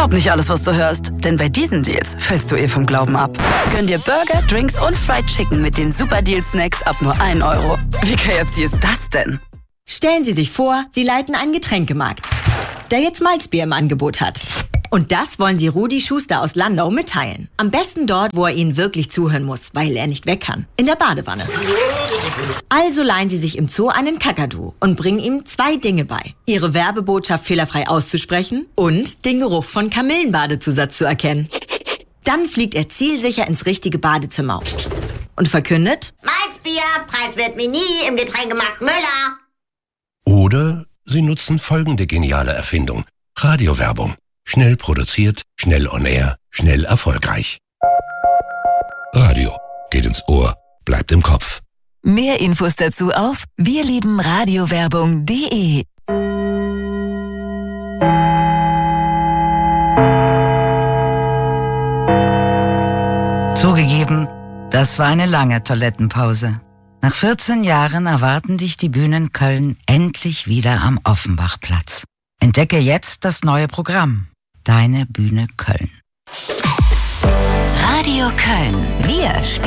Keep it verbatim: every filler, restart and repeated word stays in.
Glaub nicht alles, was du hörst, denn bei diesen Deals fällst du eh vom Glauben ab. Gönn dir Burger, Drinks und Fried Chicken mit den Super-Deal-Snacks ab nur ein Euro. Wie K F C ist das denn? Stellen Sie sich vor, Sie leiten einen Getränkemarkt, der jetzt Malzbier im Angebot hat. Und das wollen Sie Rudi Schuster aus Landau mitteilen. Am besten dort, wo er Ihnen wirklich zuhören muss, weil er nicht weg kann. In der Badewanne. Also leihen Sie sich im Zoo einen Kakadu und bringen ihm zwei Dinge bei. Ihre Werbebotschaft fehlerfrei auszusprechen und den Geruch von Kamillenbadezusatz zu erkennen. Dann fliegt er zielsicher ins richtige Badezimmer und verkündet: Malzbier, preiswert Mini im Getränkemarkt Müller. Oder Sie nutzen folgende geniale Erfindung. Radiowerbung. Schnell produziert, schnell on air, schnell erfolgreich. Radio. Geht ins Ohr, bleibt im Kopf. Mehr Infos dazu auf wirliebenradiowerbung punkt de. Zugegeben, das war eine lange Toilettenpause. Nach vierzehn Jahren erwarten dich die Bühnen Köln endlich wieder am Offenbachplatz. Entdecke jetzt das neue Programm. Deine Bühne Köln. Radio Köln. Wir spielen